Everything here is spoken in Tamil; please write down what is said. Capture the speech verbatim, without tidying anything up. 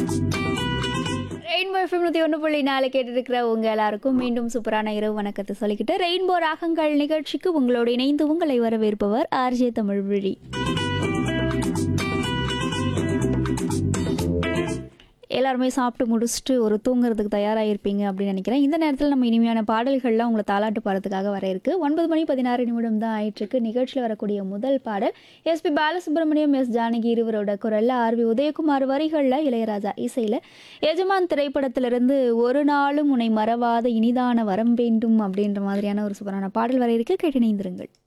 ரெயின்போ எஃப்எம் நூற்றி ஒன்று புள்ளி நாலு கேட்டுருக்கிற உங்க எல்லாருக்கும் மீண்டும் சூப்பரான இரவு வணக்கத்தை சொல்லிக்கிட்டு ரெயின்போ ராகங்கள் நிகழ்ச்சிக்கு உங்களோடு இணைந்து உங்களை வரவேற்பவர் ஆர்ஜே தமிழ்விழி. எல்லாருமே சாப்பிட்டு முடிச்சுட்டு ஒரு தூங்குறதுக்கு தயாராக இருப்பீங்க அப்படின்னு நினைக்கிறேன். இந்த நேரத்தில் நம்ம இனிமையான பாடல்கள்லாம் உங்களை தாலாட்டு பாடுறதுக்காக வர இருக்கு. ஒன்பது மணி பதினாறு நிமிடம் தான் ஆயிட்டிருக்கு. நிகழ்ச்சியில் வரக்கூடிய முதல் பாடல் எஸ்பி பாலசுப்ரமணியம், எஸ் ஜானகி இருவரோட குரலில், ஆர்வி உதயகுமார் வரிகளில், இளையராஜா இசையில் எஜமான் திரைப்படத்திலிருந்து ஒரு நாளும் உன்னை மறவாத இனிதான வரம் வேண்டும் அப்படின்ற மாதிரியான ஒரு சூப்பரான பாடல் வர இருக்கு. கேட்டு இணைந்திருங்கள்.